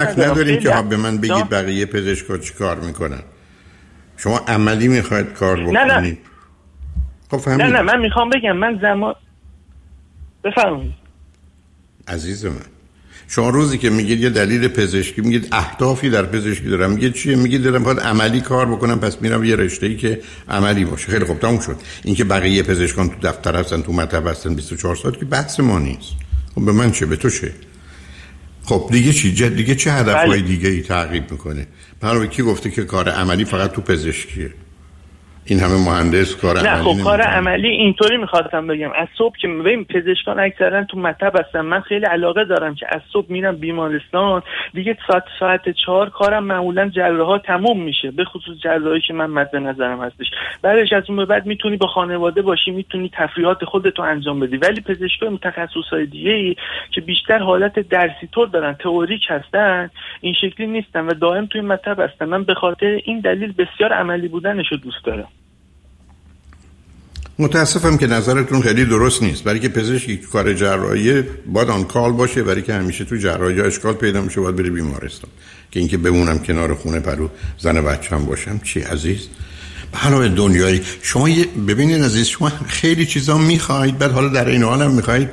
وقت نداریم که به من بگید بقیه پزشکا چی کار میکنن. شما عملی میخواید کار بکنید. نه خب فهمیدم. نه من میخوام بگم من زمان بفرمایید عزیز من. شما روزی که میگید یه دلیل پزشکی، میگید اهدافی در پزشکی دارم، میگید چیه؟ میگید دارم باید عملی کار بکنم، پس میرم یه رشته‌ای که عملی باشه. خیلی خوب، تموم شد. اینکه بقیه پزشکان تو دفتر هستن، تو مطب هستن 24 ساعت که بحث ما نیست. خب به من چه، به تو چه؟ خب دیگه چی؟ دیگه چه هدفهای دیگه ای تعقیب میکنه؟ من کی گفته که کار عملی فقط تو پزشکیه؟ این همه مهندس کار عملی نه. خب کار عملی اینطوری میخواستم بگم، از صبح که ببین پزشکان اکثرا تو مطب هستن، من خیلی علاقه دارم که از صبح میرم بیمارستان، دیگه ساعت 4 کارم معمولا جراحا تموم میشه، به خصوص جراحی که من مد نظرم هستش. بعدش از اون به بعد میتونی با خانواده باشی، میتونی تفریحات خودتو انجام بدی. ولی پزشکای تخصصای دیگه‌ای که بیشتر حالت درسی طور دارن، تئوریک هستن، این شکلی نیستن و دائم توی مطب هستن. من به خاطر این دلیل بسیار عملی بودنشو دوست دارم. متاسفم که نظرتون خیلی درست نیست، برای که پزشکی کار جراحی باید آن کال باشه، برای که همیشه تو جراحی اشکال پیدا میشه، باید بره بیمارستان. که اینکه بمونم کنار خونه پرو زن بچه‌م باشم چی عزیز؟ حالا دنیایی شما ببینید عزیز، شما خیلی چیزا میخواید، بعد حالا در این حال هم میخواید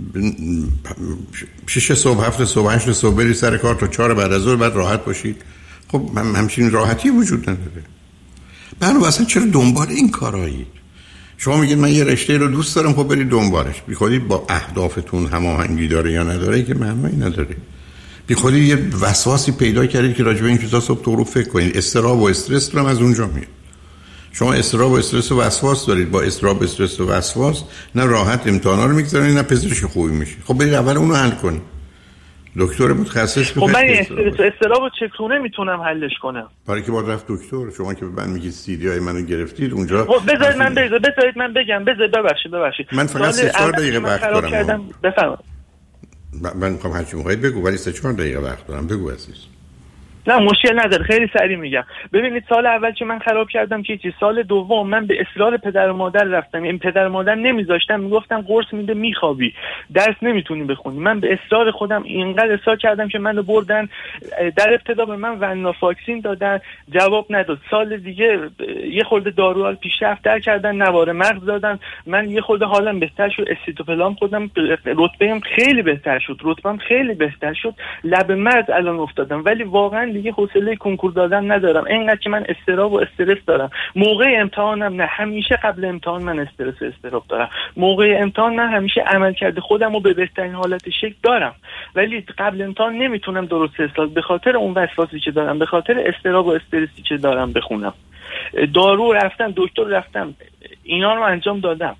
6 صبح 7 صبح 8 صبح بری سر کار تا 4 بعد از ظهر بعد راحت باشید. خب همچین راحتی وجود نداره. بعد اصلا چرا دنبال این کارایید؟ شما میگید من یه رشته رو دوست دارم، خب برید دنبالش. بی خودی با اهدافتون هماهنگی داره یا نداره که معنی نداره. بی خودی یه وسواسی پیدا کردید که راجع به این چیزا صبح تو رو فکر کنید. اضطراب و استرس رو از اونجا میاد. شما اضطراب و استرس و وسواس دارید، با اضطراب و استرس و وسواس نه راحت امتحانا رو میگذارید نه پزشک خوبی میشید. خب برید اول اونو حل کنید. دکتر متخصص خب من استراب چطوره میتونم حلش کنم؟ برای که باید رفت دکتر. شما که به من میگید سیدی منو گرفتید اونجا. بذارید من بگم. ببخشید من فقط 3-4 دقیقه وقت دارم. بفرمایید. من میخوام هر چی میخواید بگو، ولی 3-4 دقیقه وقت دارم. بگو عزیز. نه مشکل نداره، خیلی سریع میگم. ببینید سال اول که من خراب کردم که چی، سال دوم من به اصرار پدر و مادر رفتم. این پدر و مادر نمیذاشتن، میگفتم قرص میده میخوابی، درس نمیتونی بخونی. من به اصرار خودم اینقدر اصرار کردم که منو بردن. در ابتدا به من ونافاکسین دادن، جواب نداد. سال دیگه یه خورده داروال پیشرفت‌تر کردن، نوار مغز دادن. من یه خورده حالم بهتر شد، استیتوپلام خودم رتبه‌ام خیلی بهتر شد. لب مرز الان افتادم. ولی واقعا دیگه حوصله کنکور دادن ندارم، اینقدر که من استراب و استرس دارم. موقع امتحانم نه، همیشه قبل امتحان من استرس و استراب دارم. موقع امتحان من همیشه عملکرد خودم رو به بهترین حالت شکل دارم، ولی قبل امتحان نمیتونم درست حساب، به خاطر اون وسواسی که دارم، به خاطر استراب و استرسی که دارم بخونم. دارو رفتم، دکتر رفتم، اینا رو انجام دادم.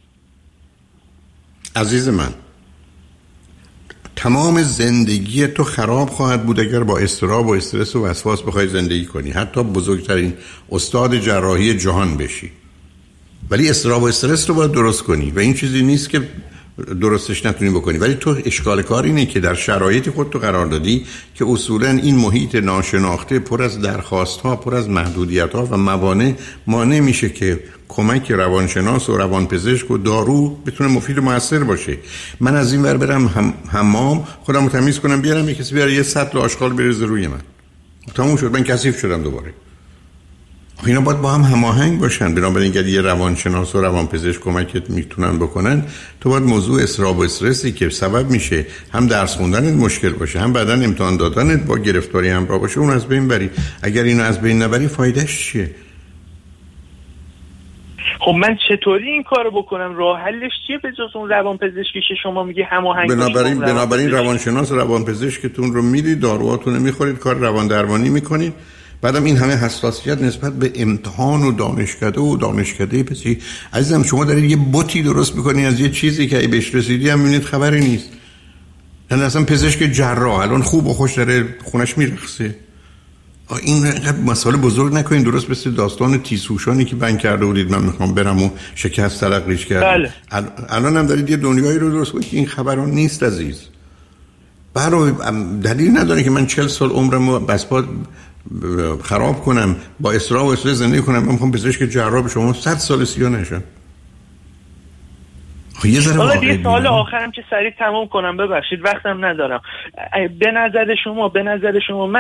عزیز من، تمام زندگی تو خراب خواهد بود اگر با اضطراب و استرس و وسواس بخوای زندگی کنی، حتی بزرگترین استاد جراحی جهان بشی. ولی اضطراب و استرس رو باید درست کنی و این چیزی نیست که درستش نتونی بکنی. ولی تو اشکال کار اینه که در شرایط خودتو قرار دادی که اصولا این محیط ناشناخته پر از درخواست‌ها، پر از محدودیت‌ها و موانع مانع میشه که کمک روانشناس و روانپزشک و دارو بتونه مفید و موثر باشه. من از این ور برم حمام خودم رو تمیز کنم، بیارم یه کسی بیاره یه سطل آشغال بریزه روی من، تموم شد، من کثیف شدم دوباره. اینا باید با هم هماهنگ باشن. بنابراین اگر یه روانشناس و روانپزشک کمکت میتونن بکنن، تو باید موضوع اضطراب و استرسی که سبب میشه هم درس خوندنت مشکل باشه، هم بعداً امتحان دادنت با گرفتاری همراه باشه، اون از بین بری. اگر اینو از بین نبری فایدهش چیه؟ خب من چطوری این کارو بکنم؟ راه حلش چیه به جز اون روانپزشکی که شما میگی هماهنگ؟ بنابراین روانشناس و روانپزشکتون رو میدید، داروهاتون رو میخورید، کار روان درمانی میکنید. بعدم این همه حساسیت نسبت به امتحان و دانشکده پسی. عزیزم شما دارید یه بوتی درست میکنید از یه چیزی که ای بهش رسیدی هم میبینید خبری نیست. یعنی اصلا پزشک جراح الان خوب و خوش داره خونش میرخصه. این مسئله بزرگ نکنین، درست مثل داستان تیسوشانی که بند کرده بودید من میخوام برم و شکست تلقیش کردم. الان هم دارید یه دنیایی رو درست کنید که این خبران نیست عزیز. برای دلیل نداره که من 40 سال عمرمو بس با خراب کنم، با اصرار و استرس زندگی کنم. من میخوام پزشک جراح شما 100 سال سیاه نشم. حالا یه سوال آخرم که سریع تمام کنم، ببخشید وقتم ندارم. به نظر شما